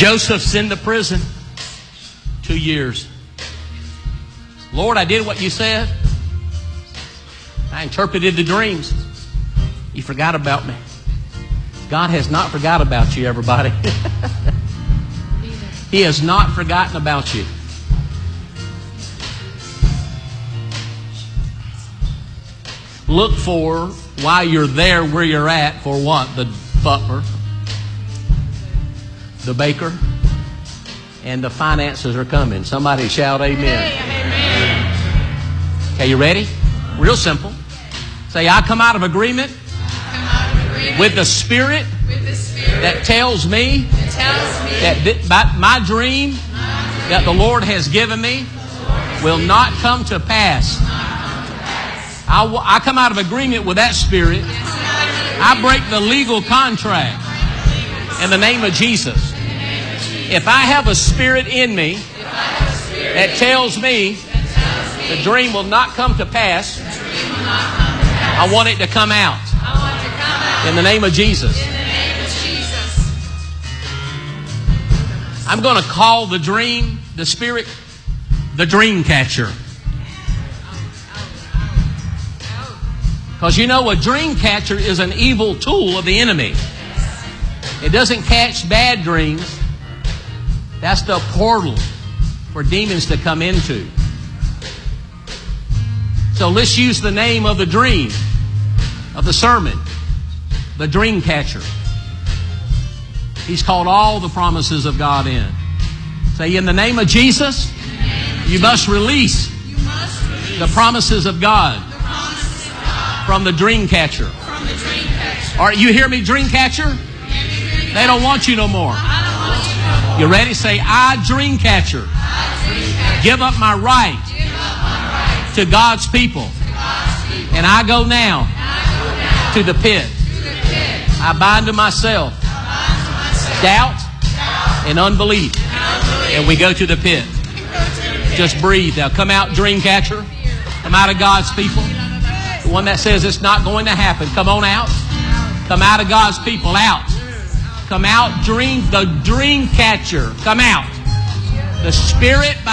Joseph's in the prison. 2 years. Lord, I did what you said. I interpreted the dreams. You forgot about me. God has not forgot about you, everybody. He has not forgotten about you. Look for, while you're there where you're at, for what? The butler, the baker, and the finances are coming. Somebody shout amen. Okay, you ready? Real simple. Say, I come out of agreement with the Spirit that tells me that my dream that the Lord has given me will not come to pass. I come out of agreement with that Spirit. I break the legal contract in the name of Jesus. If I have a spirit in me that tells me the dream will not come to pass, I want it to come out in the name of Jesus. I'm going to call the dream, the spirit, the dream catcher. Because you know, a dream catcher is an evil tool of the enemy. It doesn't catch bad dreams. That's the portal for demons to come into. So let's use the name of the dream, of the sermon, the dream catcher. He's called all the promises of God in. Say, in the name of Jesus, you must release the promises of God from the dream catcher. All right, you hear me, dream catcher? They don't want you no more. You ready? Say, I, dream catcher, give up my right to God's people. And I go now to the pit. I bind to myself doubt and unbelief. And we go to the pit. Just breathe. Now come out, dream catcher. Come out of God's people. The one that says it's not going to happen. Come on out. Come out of God's people. Out. Come out, the dream catcher. Come out. The spirit